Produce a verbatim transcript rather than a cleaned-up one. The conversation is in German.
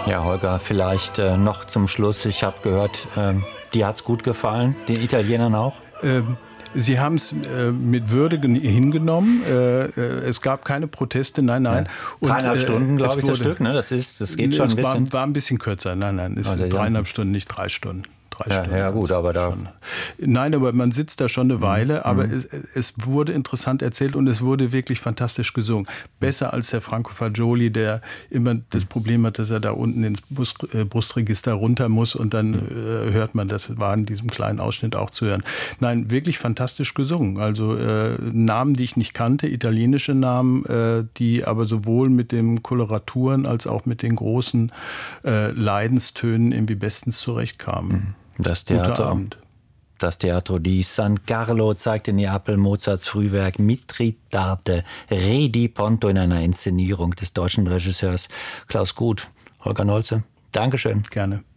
Ja, Holger, vielleicht äh, noch zum Schluss. Ich habe gehört, äh, dir hat's gut gefallen, den Italienern auch? Ähm, Sie haben es äh, mit Würde hingenommen. Äh, es gab keine Proteste, nein, nein. Ja. Dreieinhalb Und, äh, Stunden, glaube ich, wurde, das Stück. Ne? Das, ist, das geht schon es ein bisschen. War, war ein bisschen kürzer, nein, nein. Es sind dreieinhalb Stunden, nicht drei Stunden. Drei ja, Stunden. Ja, gut, aber da... Schon. Nein, aber man sitzt da schon eine Weile, mhm. aber es, es wurde interessant erzählt und es wurde wirklich fantastisch gesungen. Besser als der Franco Fagioli, der immer das Problem hat, dass er da unten ins Brust, äh, Brustregister runter muss und dann äh, hört man, das war in diesem kleinen Ausschnitt auch zu hören. Nein, wirklich fantastisch gesungen. Also äh, Namen, die ich nicht kannte, italienische Namen, äh, die aber sowohl mit den Koloraturen als auch mit den großen äh, Leidenstönen irgendwie bestens zurechtkamen. Mhm. Das Theater, das Teatro di San Carlo zeigt in Neapel Mozarts Frühwerk Mithridate, Re di Ponto in einer Inszenierung des deutschen Regisseurs Klaus Guth. Holger Nolze, Dankeschön. Gerne.